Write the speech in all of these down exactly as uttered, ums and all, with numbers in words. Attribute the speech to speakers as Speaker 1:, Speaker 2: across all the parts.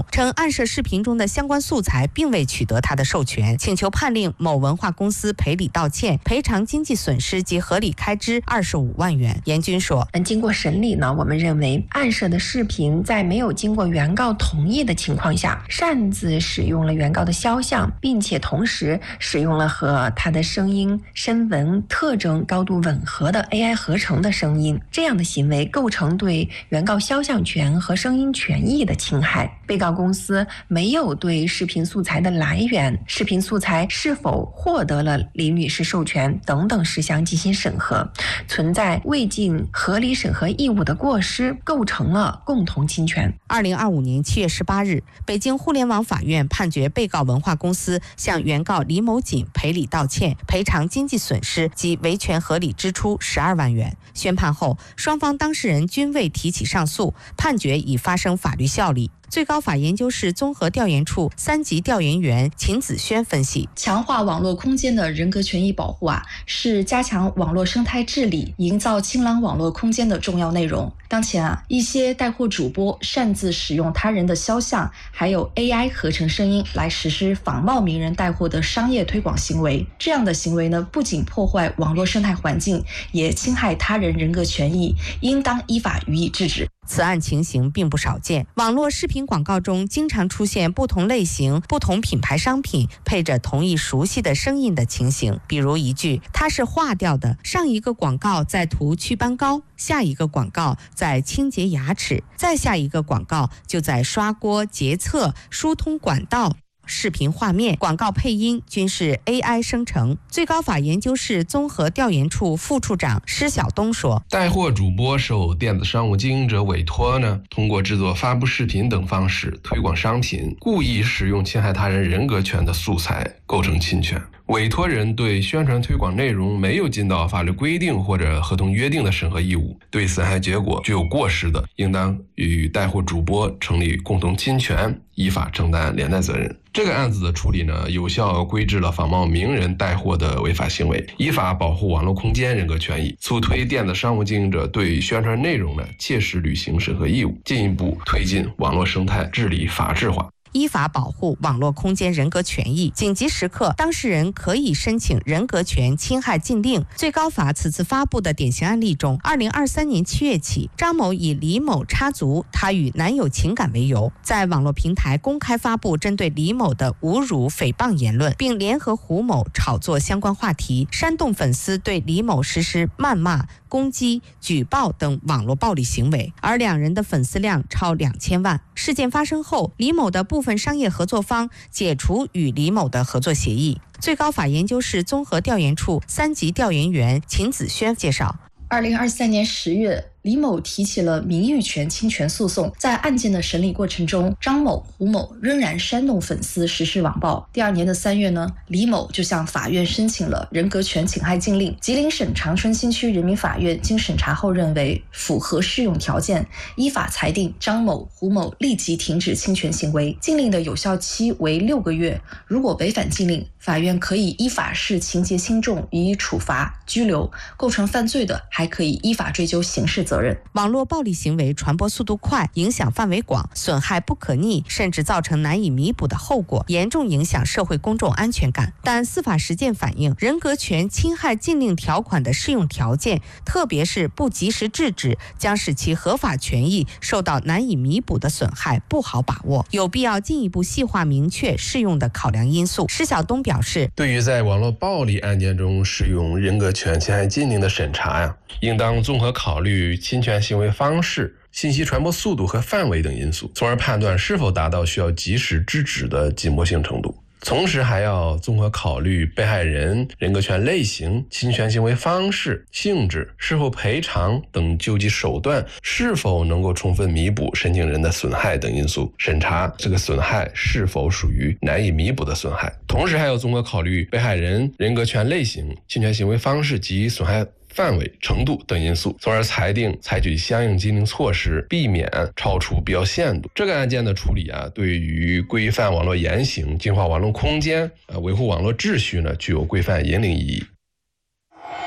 Speaker 1: 称暗设视频中的相关素材并未取得他的授权，请求判令某文化公司赔礼道歉，赔偿经济损失及合理开支二十五万元。严军说，
Speaker 2: 经过审理呢，我们认为暗设的视频在没有经过原告同意的情况下，擅自使用了原告的肖像，并且同时使用了和他的声音、声纹特征高度吻合的 A I 合成的声音，这样的行为构成对原告肖像权和声音权益的侵害。被告公司没有对视频素材的来源、视频素材是否获得了李女士授权等等事项进行审核，存在未尽合理审核义务的过失，构成了共同侵权。
Speaker 1: 二零二五年七月十八日，北京互联网法院判决被告文化公司向原告李某锦赔礼道歉，赔偿经济损失及维权合理支出十二万元。宣判后，双方当事人均未提起上诉，判决已发生法律效力。最高法研究室综合调研处三级调研员秦子轩分析，
Speaker 3: 强化网络空间的人格权益保护啊，是加强网络生态治理、营造清朗网络空间的重要内容。当前啊，一些带货主播擅自使用他人的肖像，还有 A I 合成声音来实施仿冒名人带货的商业推广行为。这样的行为呢，不仅破坏网络生态环境，也侵害他人人格权益，应当依法予以制止。
Speaker 1: 此案情形并不少见，网络视频广告中经常出现不同类型、不同品牌商品配着同一熟悉的声音的情形。比如一句“它是化掉的”，上一个广告在涂祛斑膏，下一个广告在清洁牙齿，再下一个广告就在刷锅、洁厕、疏通管道。视频画面、广告配音均是 A I 生成。最高法研究室综合调研处副处长施晓东说，
Speaker 4: 带货主播受电子商务经营者委托呢，通过制作、发布视频等方式推广商品，故意使用侵害他人人格权的素材，构成侵权。委托人对宣传推广内容没有尽到法律规定或者合同约定的审核义务，对损害结果具有过失的，应当与带货主播成立共同侵权，依法承担连带责任。这个案子的处理呢，有效规制了仿冒名人带货的违法行为，依法保护网络空间人格权益，促推电子商务经营者对宣传内容呢切实履行审核义务，进一步推进网络生态治理法治化。
Speaker 1: 依法保护网络空间人格权益，紧急时刻，当事人可以申请人格权侵害禁令。最高法此次发布的典型案例中，二零二三年七月起，张某以李某插足他与男友情感为由，在网络平台公开发布针对李某的侮辱、诽谤言论，并联合胡某炒作相关话题，煽动粉丝对李某实施谩骂、攻击、举报等网络暴力行为，而两人的粉丝量超两千万。事件发生后，李某的部分商业合作方解除与李某的合作协议。最高法研究室综合调研处三级调研员秦子轩介绍，
Speaker 3: 二零二三年十月，李某提起了名誉权侵权诉讼。在案件的审理过程中，张某、胡某仍然煽动粉丝实施网暴。第二年的三月呢，李某就向法院申请了人格权侵害禁令。吉林省长春新区人民法院经审查后认为符合适用条件，依法裁定张某、胡某立即停止侵权行为。禁令的有效期为六个月，如果违反禁令，法院可以依法视情节轻重予以处罚、拘留，构成犯罪的还可以依法追究刑事责任。
Speaker 1: 网络暴力行为传播速度快，影响范围广，损害不可逆，甚至造成难以弥补的后果，严重影响社会公众安全感。但司法实践反映，人格权侵害禁令条款的适用条件，特别是不及时制止，将使其合法权益受到难以弥补的损害，不好把握，有必要进一步细化明确适用的考量因素。施晓东表示，
Speaker 4: 对于在网络暴力案件中适用人格权侵害禁令的审查呀，应当综合考虑侵权行为方式、信息传播速度和范围等因素，从而判断是否达到需要及时制止的紧迫性程度。同时还要综合考虑被害人人格权类型、侵权行为方式、性质、是否赔偿等救济手段是否能够充分弥补申请人的损害等因素，审查这个损害是否属于难以弥补的损害。同时还要综合考虑被害人人格权类型、侵权行为方式及损害范围、程度等因素，从而裁定采取相应禁令措施，避免超出必要限度。这个案件的处理啊，对于规范网络言行、净化网络空间、呃维护网络秩序呢，具有规范引领意义。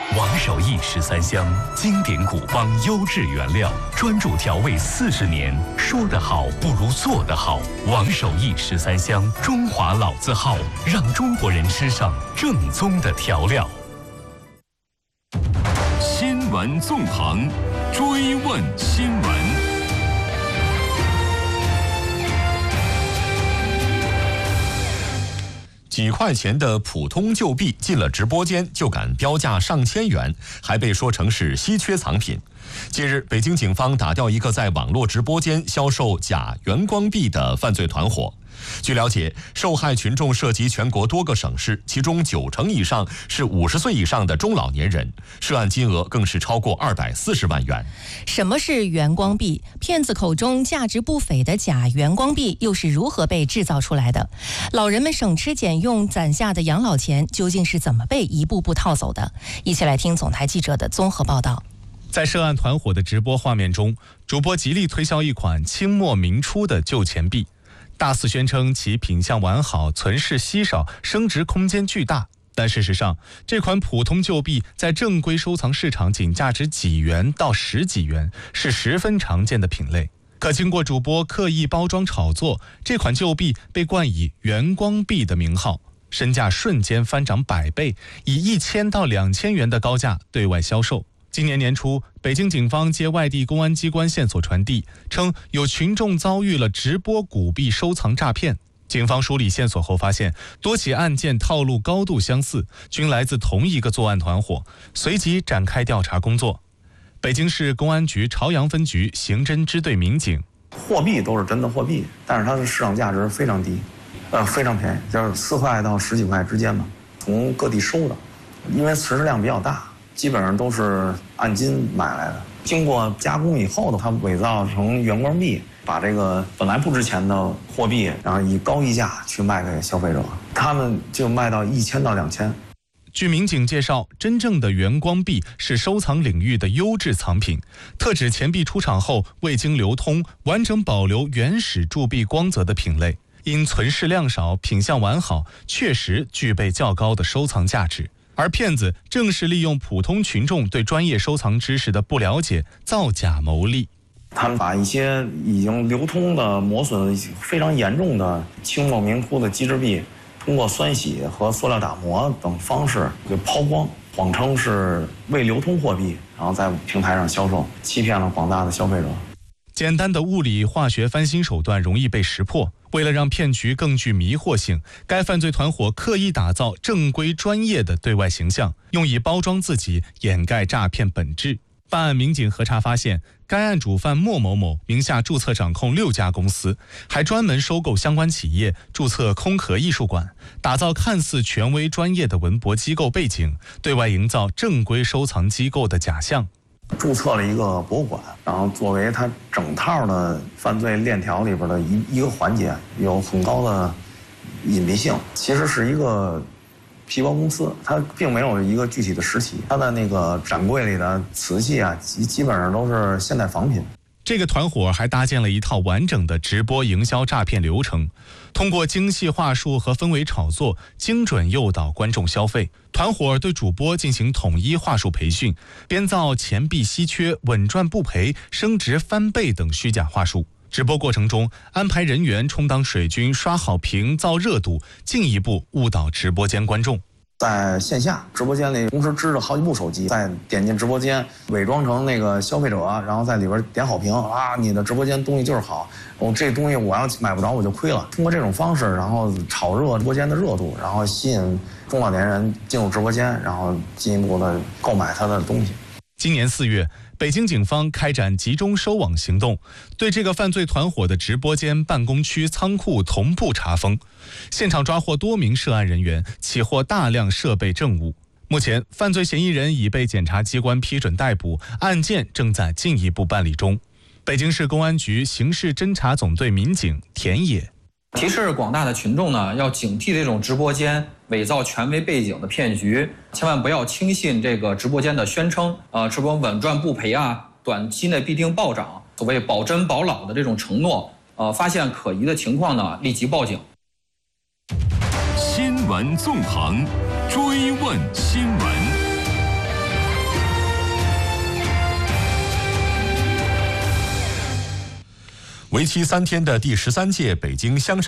Speaker 5: 王守义十三香，经典古方优质原料，专注调味四十年，说得好不如做得好。王守义十三香，中华老字号，让中国人吃上正宗的调料。新闻纵横，追问新闻。
Speaker 6: 几块钱的普通旧币进了直播间就敢标价上千元，还被说成是稀缺藏品。近日，北京警方打掉一个在网络直播间销售假元光币的犯罪团伙。据了解，受害群众涉及全国多个省市，其中九成以上是五十岁以上的中老年人，涉案金额更是超过二百四十万元。
Speaker 7: 什么是元光币？骗子口中价值不菲的假元光币又是如何被制造出来的？老人们省吃俭用攒下的养老钱究竟是怎么被一步步套走的？一起来听总台记者的综合报道。
Speaker 8: 在涉案团伙的直播画面中，主播极力推销一款清末明初的旧钱币，大肆宣称其品相完好、存世稀少、升值空间巨大。但事实上，这款普通旧币在正规收藏市场仅价值几元到十几元，是十分常见的品类。可经过主播刻意包装炒作，这款旧币被冠以元光币的名号，身价瞬间翻涨百倍，以一千到两千元的高价对外销售。今年年初，北京警方接外地公安机关线索传递，称有群众遭遇了直播古币收藏诈骗。警方梳理线索后发现，多起案件套路高度相似，均来自同一个作案团伙，随即展开调查工作。北京市公安局朝阳分局刑侦支队民警：
Speaker 9: 货币都是真的货币，但是它的市场价值非常低，呃，非常便宜，就是四块到十几块之间吧，从各地收的，因为存世量比较大。基本上都是按斤买来的，经过加工以后的，它伪造成元光币，把这个本来不值钱的货币，然后以高溢价去卖给消费者，他们就卖到一千到两千。
Speaker 8: 据民警介绍，真正的元光币是收藏领域的优质藏品，特指钱币出厂后未经流通，完整保留原始铸币光泽的品类，因存世量少、品相完好，确实具备较高的收藏价值。而骗子正是利用普通群众对专业收藏知识的不了解，造假牟利。
Speaker 9: 他们把一些已经流通的磨损非常严重的清末明初的机制币，通过酸洗和塑料打磨等方式给抛光，谎称是未流通货币，然后在平台上销售，欺骗了广大的消费者。
Speaker 8: 简单的物理化学翻新手段容易被识破，为了让骗局更具迷惑性，该犯罪团伙刻意打造正规专业的对外形象，用以包装自己，掩盖诈骗本质。办案民警核查发现，该案主犯莫某某名下注册掌控六家公司，还专门收购相关企业，注册空壳艺术馆，打造看似权威专业的文博机构背景，对外营造正规收藏机构的假象。
Speaker 9: 注册了一个博物馆，然后作为它整套的犯罪链条里边的一一个环节，有很高的隐蔽性。其实是一个皮包公司，它并没有一个具体的实体。它的那个展柜里的瓷器啊，基基本上都是现代仿品。
Speaker 8: 这个团伙还搭建了一套完整的直播营销诈骗流程，通过精细话术和氛围炒作，精准诱导观众消费。团伙对主播进行统一话术培训，编造钱币稀缺、稳赚不赔、升值翻倍等虚假话术。直播过程中，安排人员充当水军，刷好评、造热度，进一步误导直播间观众。
Speaker 9: 在线下直播间里同时支着好几部手机，再点进直播间，伪装成那个消费者，然后在里边点好评啊，你的直播间东西就是好，我、哦、这东西我要买不着我就亏了。通过这种方式，然后炒热直播间的热度，然后吸引中老年人进入直播间，然后进一步的购买他的东西。
Speaker 8: 今年四月，北京警方开展集中收网行动，对这个犯罪团伙的直播间、办公区、仓库同步查封，现场抓获多名涉案人员，起获大量设备证物。目前，犯罪嫌疑人已被检察机关批准逮捕，案件正在进一步办理中。北京市公安局刑事侦查总队民警田野
Speaker 10: 提示广大的群众呢，要警惕这种直播间伪造权威背景的骗局，千万不要轻信这个直播间的宣称，呃，这种稳赚不赔啊，短期内必定暴涨，所谓保真保老的这种承诺，呃，发现可疑的情况呢，立即报警。
Speaker 5: 新闻纵横，追问新闻。
Speaker 6: 为期三天的第十三届北京香山